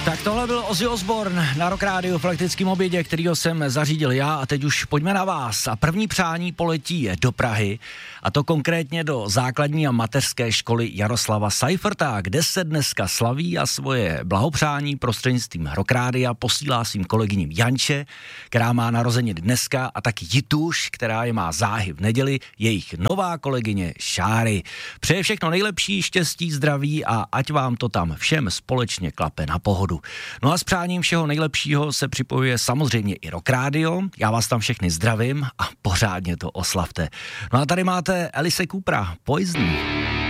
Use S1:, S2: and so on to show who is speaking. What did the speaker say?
S1: Tak tohle byl Ozzy Osbourne na Rock Rádiu v elektrickém obědě, kterýho jsem zařídil já a teď už pojďme na vás. A první přání poletí do Prahy a to konkrétně do základní a mateřské školy Jaroslava Seiferta, kde se dneska slaví a svoje blahopřání prostřednictvím Rock Rádia posílá svým kolegyním Janče, která má narozeniny dneska, a taky Jituš, která je má záhy v neděli, jejich nová kolegyně Šáry. Přeje všechno nejlepší, štěstí, zdraví a ať vám to tam všem společně klape na pohodu. No a s přáním všeho nejlepšího se připojuje samozřejmě i Rock Radio. Já vás tam všechny zdravím a pořádně to oslavte. No a tady máte Alice Coopera, Poison.